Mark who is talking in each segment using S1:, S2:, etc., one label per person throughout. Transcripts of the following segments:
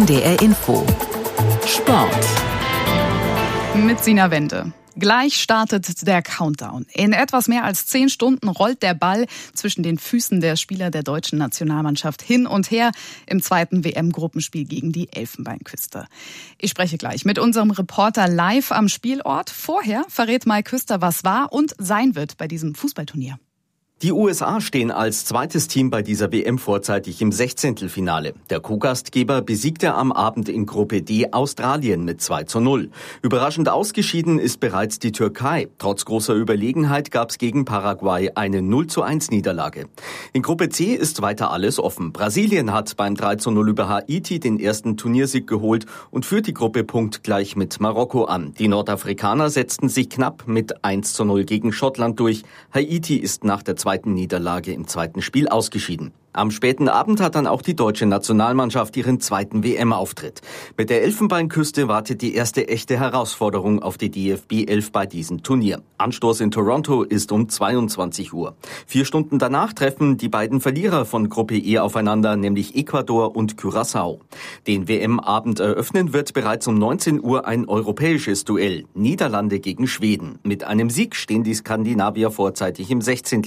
S1: NDR Info. Sport.
S2: Mit Sina Wende. Gleich startet der Countdown. In etwas mehr als 10 Stunden rollt der Ball zwischen den Füßen der Spieler der deutschen Nationalmannschaft hin und her im zweiten WM-Gruppenspiel gegen die Elfenbeinküste. Ich spreche gleich mit unserem Reporter live am Spielort. Vorher verrät Mike Küster, was war und sein wird bei diesem Fußballturnier.
S3: Die USA stehen als zweites Team bei dieser WM vorzeitig im 16. Der Co-Gastgeber besiegte am Abend in Gruppe D Australien mit 2:0. Überraschend ausgeschieden ist bereits die Türkei. Trotz großer Überlegenheit gab es gegen Paraguay eine 0:1 Niederlage. In Gruppe C ist weiter alles offen. Brasilien hat beim 3:0 über Haiti den ersten Turniersieg geholt und führt die Gruppe punktgleich mit Marokko an. Die Nordafrikaner setzten sich knapp mit 1:0 gegen Schottland durch. Haiti ist nach der zweiten Niederlage im zweiten Spiel ausgeschieden. Am späten Abend hat dann auch die deutsche Nationalmannschaft ihren zweiten WM-Auftritt. Mit der Elfenbeinküste wartet die erste echte Herausforderung auf die DFB 11 bei diesem Turnier. Anstoß in Toronto ist um 22 Uhr. 4 Stunden danach treffen die beiden Verlierer von Gruppe E aufeinander, nämlich Ecuador und Curaçao. Den WM-Abend eröffnen wird bereits um 19 Uhr ein europäisches Duell. Niederlande gegen Schweden. Mit einem Sieg stehen die Skandinavier vorzeitig im 16.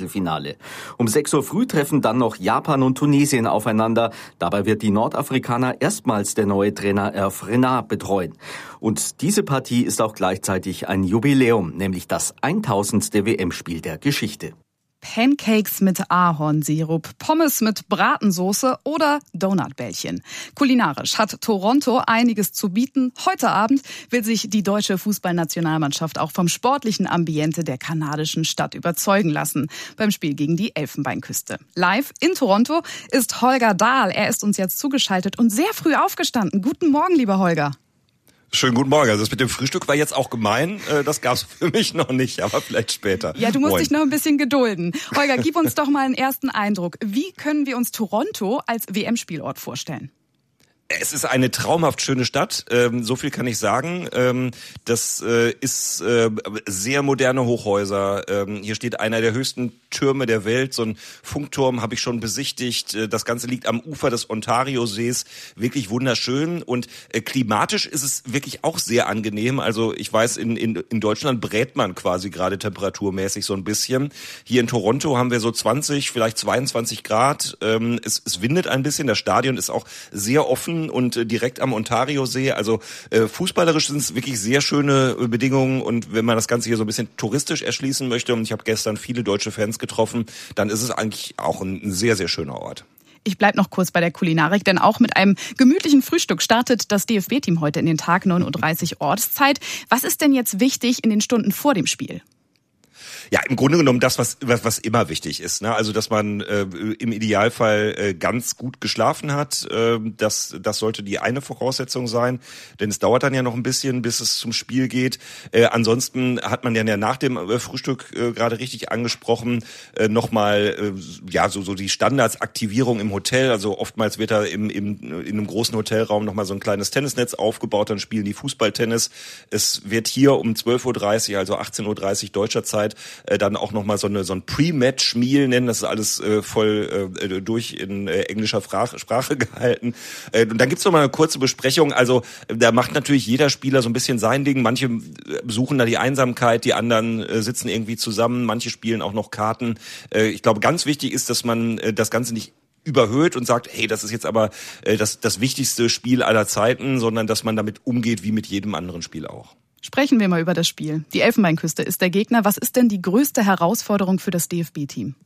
S3: Um 6 Uhr früh treffen dann noch Japan und Tunesien aufeinander. Dabei wird die Nordafrikaner erstmals der neue Trainer Hervé Renard betreuen. Und diese Partie ist auch gleichzeitig ein Jubiläum, nämlich das 1000. WM-Spiel der Geschichte.
S2: Pancakes mit Ahornsirup, Pommes mit Bratensoße oder Donutbällchen. Kulinarisch hat Toronto einiges zu bieten. Heute Abend will sich die deutsche Fußballnationalmannschaft auch vom sportlichen Ambiente der kanadischen Stadt überzeugen lassen beim Spiel gegen die Elfenbeinküste. Live in Toronto ist Holger Dahl. Er ist uns jetzt zugeschaltet und sehr früh aufgestanden. Guten Morgen, lieber Holger.
S4: Schönen guten Morgen. Also das mit dem Frühstück war jetzt auch gemein. Das gab's für mich noch nicht, aber vielleicht später.
S2: Ja, du musst dich noch ein bisschen gedulden. Holger, gib uns doch mal einen ersten Eindruck. Wie können wir uns Toronto als WM-Spielort vorstellen?
S4: Es ist eine traumhaft schöne Stadt, so viel kann ich sagen. Das ist sehr moderne Hochhäuser. Hier steht einer der höchsten Türme der Welt, so ein Funkturm habe ich schon besichtigt. Das Ganze liegt am Ufer des Ontario-Sees, wirklich wunderschön. Und klimatisch ist es wirklich auch sehr angenehm. Also ich weiß, in Deutschland brät man quasi gerade temperaturmäßig so ein bisschen. Hier in Toronto haben wir so 20, vielleicht 22 Grad. Es windet ein bisschen, das Stadion ist auch sehr offen und direkt am Ontario-See. Also fußballerisch sind es wirklich sehr schöne Bedingungen. Und wenn man das Ganze hier so ein bisschen touristisch erschließen möchte, und ich habe gestern viele deutsche Fans getroffen, dann ist es eigentlich auch ein sehr, sehr schöner Ort.
S2: Ich bleib noch kurz bei der Kulinarik, denn auch mit einem gemütlichen Frühstück startet das DFB-Team heute in den Tag, 9:30 Uhr Ortszeit. Was ist denn jetzt wichtig in den Stunden vor dem Spiel?
S4: Ja, im Grunde genommen das, was immer wichtig ist, ne? Also, dass man im Idealfall ganz gut geschlafen hat. Das sollte die eine Voraussetzung sein, denn es dauert dann ja noch ein bisschen, bis es zum Spiel geht. Ansonsten hat man ja nach dem Frühstück gerade richtig angesprochen, nochmal so die Standardsaktivierung im Hotel. Also oftmals wird da in einem großen Hotelraum nochmal so ein kleines Tennisnetz aufgebaut, dann spielen die Fußballtennis. Es wird hier um 12:30 Uhr, also 18:30 Uhr deutscher Zeit, dann auch nochmal so ein Pre-Match-Meal nennen. Das ist alles voll durch in englischer Sprache gehalten. Und dann gibt's noch mal eine kurze Besprechung. Also da macht natürlich jeder Spieler so ein bisschen sein Ding. Manche suchen da die Einsamkeit, die anderen sitzen irgendwie zusammen. Manche spielen auch noch Karten. Ich glaube, ganz wichtig ist, dass man das Ganze nicht überhöht und sagt, hey, das ist jetzt aber das wichtigste Spiel aller Zeiten, sondern dass man damit umgeht wie mit jedem anderen Spiel auch.
S2: Sprechen wir mal über das Spiel. Die Elfenbeinküste ist der Gegner. Was ist denn die größte Herausforderung für das DFB-Team?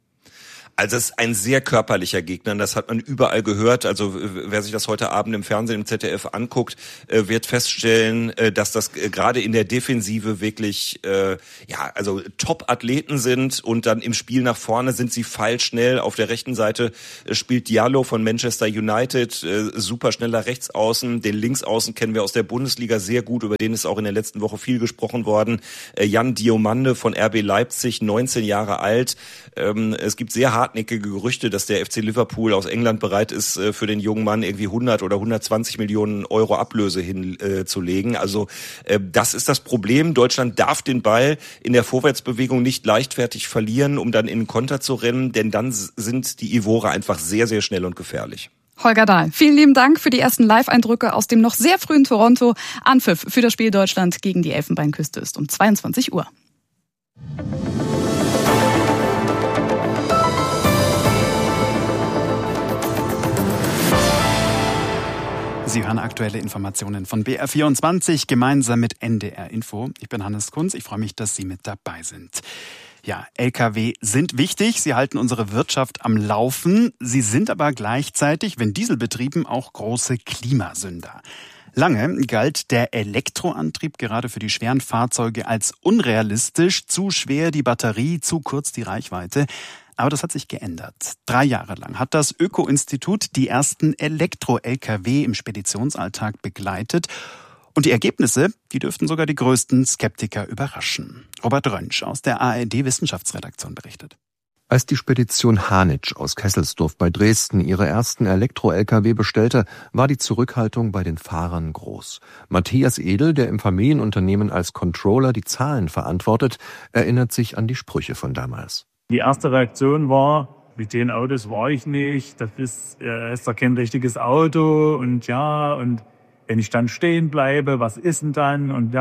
S4: Also es ist ein sehr körperlicher Gegner, das hat man überall gehört. Also wer sich das heute Abend im Fernsehen im ZDF anguckt, wird feststellen, dass das gerade in der Defensive wirklich Top-Athleten sind und dann im Spiel nach vorne sind sie feilschnell. Auf der rechten Seite spielt Diallo von Manchester United, super schneller Rechtsaußen. Den Linksaußen kennen wir aus der Bundesliga sehr gut, über den ist auch in der letzten Woche viel gesprochen worden. Jan Diomande von RB Leipzig, 19 Jahre alt. Es gibt sehr hartnäckige Gerüchte, dass der FC Liverpool aus England bereit ist, für den jungen Mann irgendwie 100 oder 120 Millionen Euro Ablöse hinzulegen. Also das ist das Problem. Deutschland darf den Ball in der Vorwärtsbewegung nicht leichtfertig verlieren, um dann in den Konter zu rennen, denn dann sind die Ivore einfach sehr, sehr schnell und gefährlich.
S2: Holger Dahl, vielen lieben Dank für die ersten Live-Eindrücke aus dem noch sehr frühen Toronto. Anpfiff für das Spiel Deutschland gegen die Elfenbeinküste ist um 22 Uhr. Sie hören aktuelle Informationen von BR24 gemeinsam mit NDR Info. Ich bin Hannes Kunz, ich freue mich, dass Sie mit dabei sind. Ja, Lkw sind wichtig, sie halten unsere Wirtschaft am Laufen. Sie sind aber gleichzeitig, wenn dieselbetrieben, auch große Klimasünder. Lange galt der Elektroantrieb gerade für die schweren Fahrzeuge als unrealistisch, zu schwer die Batterie, zu kurz die Reichweite. Aber das hat sich geändert. 3 Jahre lang hat das Öko-Institut die ersten Elektro-Lkw im Speditionsalltag begleitet. Und die Ergebnisse, die dürften sogar die größten Skeptiker überraschen. Robert Rönsch aus der ARD-Wissenschaftsredaktion berichtet.
S5: Als die Spedition Hanitsch aus Kesselsdorf bei Dresden ihre ersten Elektro-Lkw bestellte, war die Zurückhaltung bei den Fahrern groß. Matthias Edel, der im Familienunternehmen als Controller die Zahlen verantwortet, erinnert sich an die Sprüche von damals.
S6: Die erste Reaktion war, mit den Autos war ich nicht, das ist ja kein richtiges Auto und wenn ich dann stehen bleibe, was ist denn dann und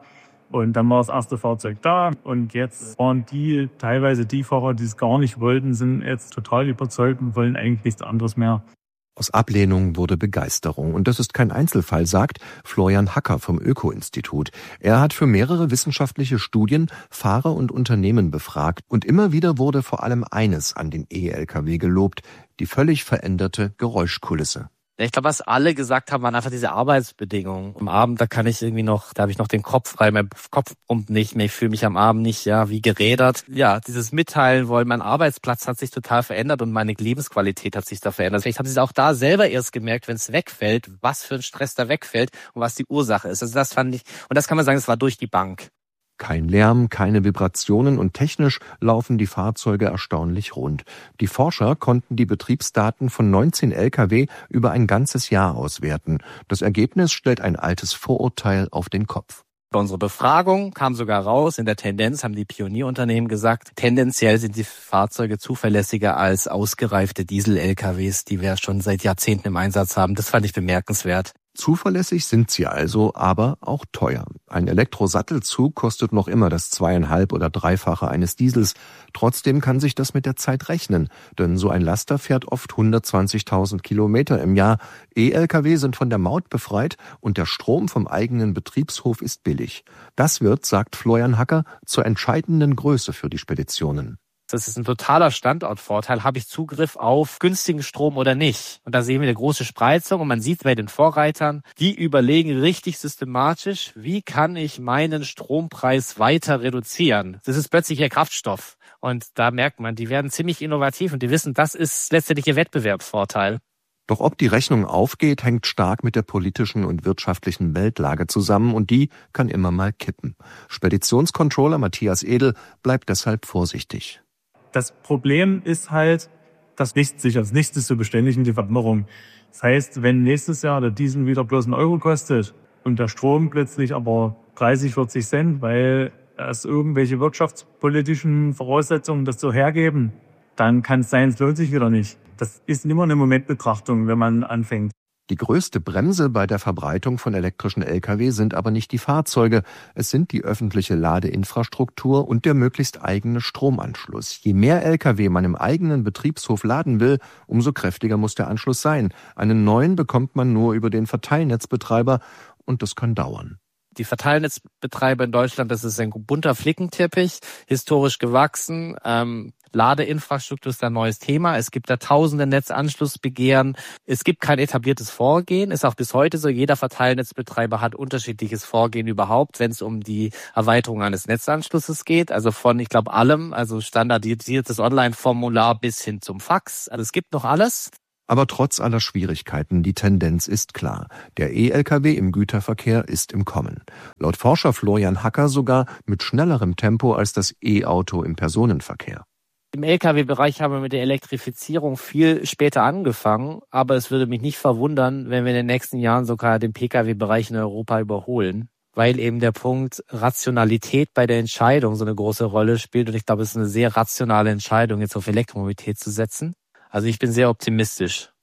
S6: dann war das erste Fahrzeug da und jetzt waren teilweise die Fahrer, die es gar nicht wollten, sind jetzt total überzeugt und wollen eigentlich nichts anderes mehr.
S5: Aus Ablehnung wurde Begeisterung. Und das ist kein Einzelfall, sagt Florian Hacker vom Öko-Institut. Er hat für mehrere wissenschaftliche Studien Fahrer und Unternehmen befragt. Und immer wieder wurde vor allem eines an den E-Lkw gelobt: die völlig veränderte Geräuschkulisse.
S7: Ich glaube, was alle gesagt haben, waren einfach diese Arbeitsbedingungen. Am Abend, da habe ich noch den Kopf frei, mein Kopf brummt nicht mehr, ich fühle mich am Abend nicht wie gerädert. Ja, dieses Mitteilen wollen, mein Arbeitsplatz hat sich total verändert und meine Lebensqualität hat sich da verändert. Vielleicht haben sie es auch da selber erst gemerkt, wenn es wegfällt, was für ein Stress da wegfällt und was die Ursache ist. Also das fand ich, und das kann man sagen, es war durch die Bank.
S5: Kein Lärm, keine Vibrationen und technisch laufen die Fahrzeuge erstaunlich rund. Die Forscher konnten die Betriebsdaten von 19 Lkw über ein ganzes Jahr auswerten. Das Ergebnis stellt ein altes Vorurteil auf den Kopf.
S7: Bei unserer Befragung kam sogar raus, in der Tendenz haben die Pionierunternehmen gesagt, tendenziell sind die Fahrzeuge zuverlässiger als ausgereifte Diesel-LKWs, die wir schon seit Jahrzehnten im Einsatz haben. Das fand ich bemerkenswert.
S5: Zuverlässig sind sie also, aber auch teuer. Ein Elektrosattelzug kostet noch immer das 2,5- oder 3-fache eines Diesels. Trotzdem kann sich das mit der Zeit rechnen, denn so ein Laster fährt oft 120.000 Kilometer im Jahr. E-Lkw sind von der Maut befreit und der Strom vom eigenen Betriebshof ist billig. Das wird, sagt Florian Hacker, zur entscheidenden Größe für die Speditionen.
S7: Das ist ein totaler Standortvorteil. Habe ich Zugriff auf günstigen Strom oder nicht? Und da sehen wir eine große Spreizung und man sieht bei den Vorreitern, die überlegen richtig systematisch, wie kann ich meinen Strompreis weiter reduzieren? Das ist plötzlich ihr Kraftstoff. Und da merkt man, die werden ziemlich innovativ und die wissen, das ist letztendlich ihr Wettbewerbsvorteil.
S5: Doch ob die Rechnung aufgeht, hängt stark mit der politischen und wirtschaftlichen Weltlage zusammen und die kann immer mal kippen. Speditionscontroller Matthias Edel bleibt deshalb vorsichtig.
S6: Das Problem ist halt, das nichts sicher ist. Nichts ist so beständig in die Veränderung. Das heißt, wenn nächstes Jahr der Diesel wieder bloß €1 kostet und der Strom plötzlich aber 30, 40 Cent, weil es irgendwelche wirtschaftspolitischen Voraussetzungen das so hergeben, dann kann es sein, es lohnt sich wieder nicht. Das ist immer eine Momentbetrachtung, wenn man anfängt.
S5: Die größte Bremse bei der Verbreitung von elektrischen Lkw sind aber nicht die Fahrzeuge, es sind die öffentliche Ladeinfrastruktur und der möglichst eigene Stromanschluss. Je mehr Lkw man im eigenen Betriebshof laden will, umso kräftiger muss der Anschluss sein. Einen neuen bekommt man nur über den Verteilnetzbetreiber und das kann dauern.
S7: Die Verteilnetzbetreiber in Deutschland, das ist ein bunter Flickenteppich, historisch gewachsen. Ladeinfrastruktur ist ein neues Thema. Es gibt da tausende Netzanschlussbegehren. Es gibt kein etabliertes Vorgehen. Ist auch bis heute so. Jeder Verteilnetzbetreiber hat unterschiedliches Vorgehen überhaupt, wenn es um die Erweiterung eines Netzanschlusses geht. Also von, ich glaube, allem, also standardisiertes Online-Formular bis hin zum Fax. Also es gibt noch alles.
S5: Aber trotz aller Schwierigkeiten, die Tendenz ist klar. Der E-Lkw im Güterverkehr ist im Kommen. Laut Forscher Florian Hacker sogar mit schnellerem Tempo als das E-Auto im Personenverkehr.
S7: Im Lkw-Bereich haben wir mit der Elektrifizierung viel später angefangen, aber es würde mich nicht verwundern, wenn wir in den nächsten Jahren sogar den Pkw-Bereich in Europa überholen, weil eben der Punkt Rationalität bei der Entscheidung so eine große Rolle spielt und ich glaube, es ist eine sehr rationale Entscheidung, jetzt auf Elektromobilität zu setzen. Also ich bin sehr optimistisch.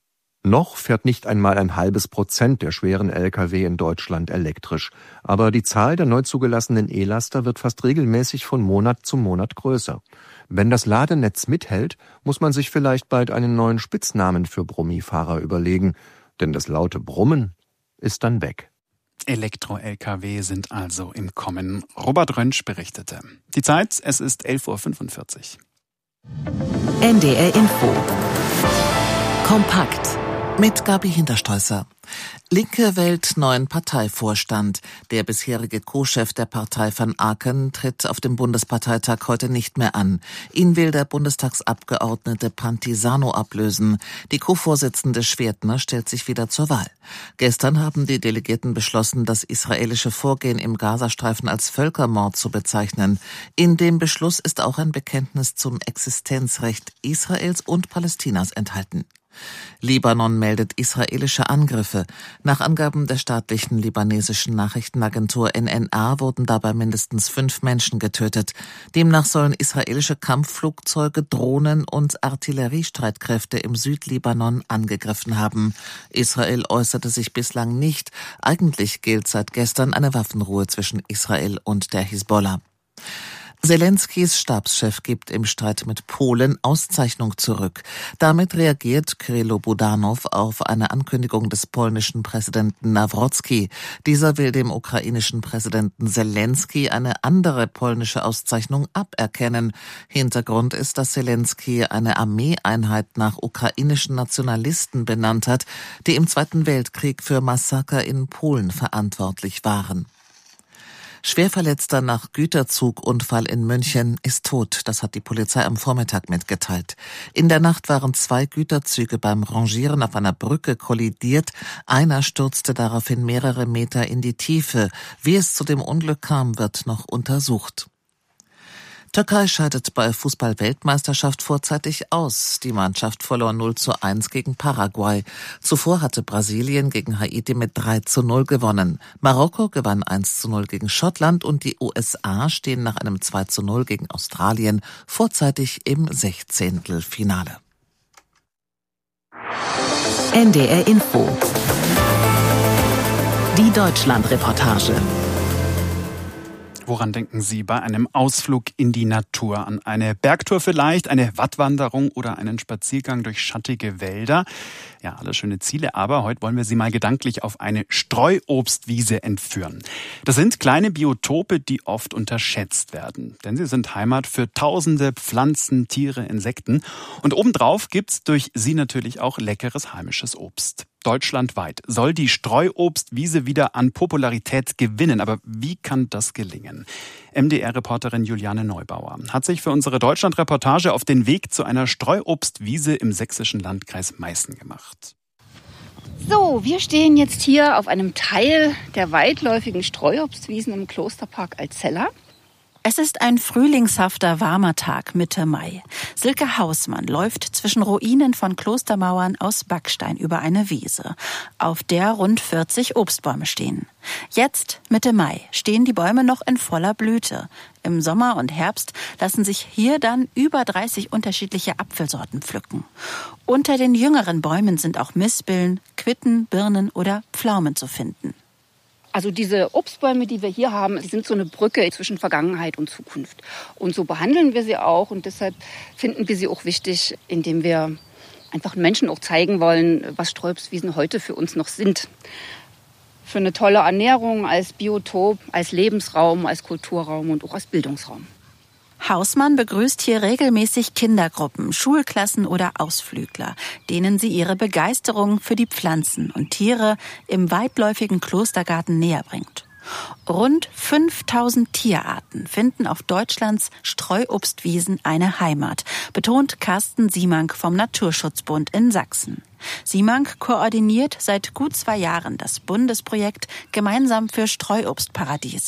S5: Noch fährt nicht einmal 0,5% der schweren Lkw in Deutschland elektrisch. Aber die Zahl der neu zugelassenen E-Laster wird fast regelmäßig von Monat zu Monat größer. Wenn das Ladenetz mithält, muss man sich vielleicht bald einen neuen Spitznamen für Brummifahrer überlegen. Denn das laute Brummen ist dann weg.
S8: Elektro-Lkw sind also im Kommen. Robert Rönsch berichtete. Die Zeit, es ist 11:45 Uhr.
S1: NDR Info. Kompakt.
S9: Mit Gabi Hinterstreusser. Linke Welt neuen Parteivorstand. Der bisherige Co-Chef der Partei van Aken tritt auf dem Bundesparteitag heute nicht mehr an. Ihn will der Bundestagsabgeordnete Pantisano ablösen. Die Co-Vorsitzende Schwertner stellt sich wieder zur Wahl. Gestern haben die Delegierten beschlossen, das israelische Vorgehen im Gazastreifen als Völkermord zu bezeichnen. In dem Beschluss ist auch ein Bekenntnis zum Existenzrecht Israels und Palästinas enthalten. Libanon meldet israelische Angriffe. Nach Angaben der staatlichen libanesischen Nachrichtenagentur NNA wurden dabei mindestens 5 Menschen getötet. Demnach sollen israelische Kampfflugzeuge, Drohnen und Artilleriestreitkräfte im Südlibanon angegriffen haben. Israel äußerte sich bislang nicht. Eigentlich gilt seit gestern eine Waffenruhe zwischen Israel und der Hisbollah. Zelenskys Stabschef gibt im Streit mit Polen Auszeichnung zurück. Damit reagiert Krylo Budanov auf eine Ankündigung des polnischen Präsidenten Nawrocki. Dieser will dem ukrainischen Präsidenten Zelensky eine andere polnische Auszeichnung aberkennen. Hintergrund ist, dass Zelensky eine Armeeeinheit nach ukrainischen Nationalisten benannt hat, die im Zweiten Weltkrieg für Massaker in Polen verantwortlich waren. Schwerverletzter nach Güterzugunfall in München ist tot. Das hat die Polizei am Vormittag mitgeteilt. In der Nacht waren 2 Güterzüge beim Rangieren auf einer Brücke kollidiert. Einer stürzte daraufhin mehrere Meter in die Tiefe. Wie es zu dem Unglück kam, wird noch untersucht. Türkei scheidet bei Fußball-Weltmeisterschaft vorzeitig aus. Die Mannschaft verlor 0:1 gegen Paraguay. Zuvor hatte Brasilien gegen Haiti mit 3:0 gewonnen. Marokko gewann 1:0 gegen Schottland und die USA stehen nach einem 2:0 gegen Australien vorzeitig im 16. Finale.
S1: NDR Info. Die Deutschland-Reportage.
S8: Woran denken Sie bei einem Ausflug in die Natur? An eine Bergtour vielleicht, eine Wattwanderung oder einen Spaziergang durch schattige Wälder? Ja, alles schöne Ziele, aber heute wollen wir Sie mal gedanklich auf eine Streuobstwiese entführen. Das sind kleine Biotope, die oft unterschätzt werden. Denn sie sind Heimat für tausende Pflanzen, Tiere, Insekten. Und obendrauf gibt's durch sie natürlich auch leckeres heimisches Obst. Deutschlandweit soll die Streuobstwiese wieder an Popularität gewinnen. Aber wie kann das gelingen? MDR-Reporterin Juliane Neubauer hat sich für unsere Deutschland-Reportage auf den Weg zu einer Streuobstwiese im sächsischen Landkreis Meißen gemacht.
S10: So, wir stehen jetzt hier auf einem Teil der weitläufigen Streuobstwiesen im Klosterpark Alzella.
S11: Es ist ein frühlingshafter, warmer Tag Mitte Mai. Silke Hausmann läuft zwischen Ruinen von Klostermauern aus Backstein über eine Wiese, auf der rund 40 Obstbäume stehen. Jetzt, Mitte Mai, stehen die Bäume noch in voller Blüte. Im Sommer und Herbst lassen sich hier dann über 30 unterschiedliche Apfelsorten pflücken. Unter den jüngeren Bäumen sind auch Mispeln, Quitten, Birnen oder Pflaumen zu finden.
S10: Also diese Obstbäume, die wir hier haben, die sind so eine Brücke zwischen Vergangenheit und Zukunft. Und so behandeln wir sie auch und deshalb finden wir sie auch wichtig, indem wir einfach Menschen auch zeigen wollen, was Streuobstwiesen heute für uns noch sind. Für eine tolle Ernährung, als Biotop, als Lebensraum, als Kulturraum und auch als Bildungsraum.
S11: Hausmann begrüßt hier regelmäßig Kindergruppen, Schulklassen oder Ausflügler, denen sie ihre Begeisterung für die Pflanzen und Tiere im weitläufigen Klostergarten näher bringt. Rund 5000 Tierarten finden auf Deutschlands Streuobstwiesen eine Heimat, betont Carsten Siemank vom Naturschutzbund in Sachsen. Siemank koordiniert seit gut 2 Jahren das Bundesprojekt Gemeinsam für Streuobstparadiese.